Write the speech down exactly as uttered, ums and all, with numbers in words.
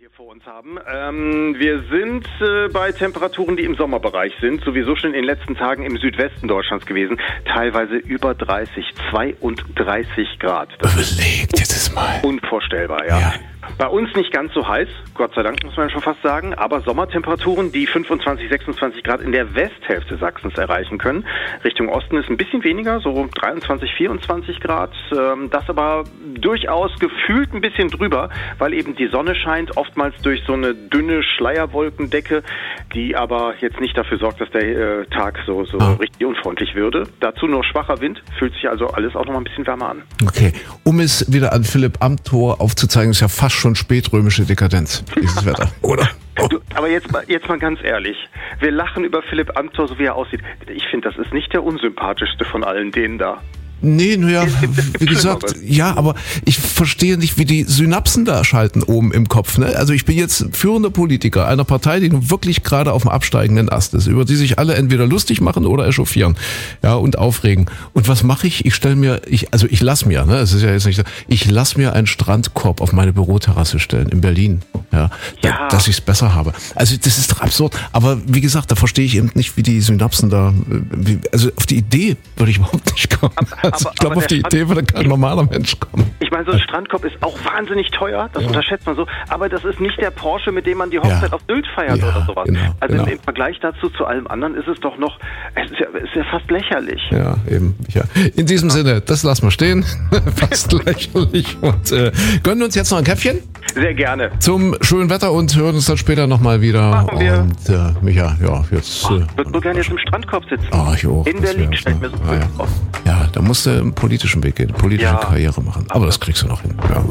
wir vor uns haben. Ähm, wir sind äh, bei Temperaturen, die im Sommerbereich sind, sowieso schon in den letzten Tagen im Südwesten Deutschlands gewesen, teilweise über dreißig, zweiunddreißig Grad. Das Überlegt jetzt es mal. Unvorstellbar, ja. ja. Bei uns nicht ganz so heiß, Gott sei Dank muss man schon fast sagen, aber Sommertemperaturen, die fünfundzwanzig, sechsundzwanzig Grad in der Westhälfte Sachsens erreichen können. Richtung Osten ist ein bisschen weniger, so dreiundzwanzig, vierundzwanzig Grad. Das aber durchaus gefühlt ein bisschen drüber, weil eben die Sonne scheint, oftmals durch so eine dünne Schleierwolkendecke, die aber jetzt nicht dafür sorgt, dass der äh, Tag so, so ah. richtig unfreundlich würde. Dazu nur schwacher Wind, fühlt sich also alles auch noch mal ein bisschen wärmer an. Okay, um es wieder an Philipp Amthor aufzuzeigen, ist ja fast schon spätrömische Dekadenz, dieses Wetter, oder? Du, aber jetzt mal, jetzt mal ganz ehrlich, wir lachen über Philipp Amthor, so wie er aussieht. Ich finde, das ist nicht der unsympathischste von allen denen da. Nee, naja, wie gesagt, ja, aber ich verstehe nicht, wie die Synapsen da schalten oben im Kopf. Ne? Also ich bin jetzt führender Politiker einer Partei, die nun wirklich gerade auf dem absteigenden Ast ist, über die sich alle entweder lustig machen oder echauffieren, ja, und aufregen. Und was mache ich? Ich stelle mir, ich, also ich lass mir, ne, es ist ja jetzt nicht so, ich lass mir einen Strandkorb auf meine Büroterrasse stellen in Berlin, ja, ja. Da, dass ich es besser habe. Also das ist doch absurd. Aber wie gesagt, da verstehe ich eben nicht, wie die Synapsen da, wie, also auf die Idee würde ich überhaupt nicht kommen. Aber, Also ich glaube, auf die Idee würde kein normaler Mensch kommen. Ich meine, so ein Strandkorb ist auch wahnsinnig teuer, das ja. unterschätzt man so, aber das ist nicht der Porsche, mit dem man die Hochzeit ja. auf Sylt feiert ja, oder sowas. Genau, also genau. Im, im Vergleich dazu zu allem anderen ist es doch noch, es ist ja, ist ja fast lächerlich. Ja, eben. Ja. In diesem ja. Sinne, das lassen wir stehen. Fast lächerlich. Und äh, gönnen uns jetzt noch ein Käffchen? Sehr gerne. Zum schönen Wetter und hören uns dann später nochmal wieder. Machen wir. Und äh, Micha, ja, jetzt... Oh, ich würde so gerne jetzt im Strandkorb sitzen. Oh, ich auch. In Berlin stellt mir so ah, ja. ja, da musst du einen politischen Weg gehen, politische ja. Karriere machen. Aber das kriegst du noch hin. Ja.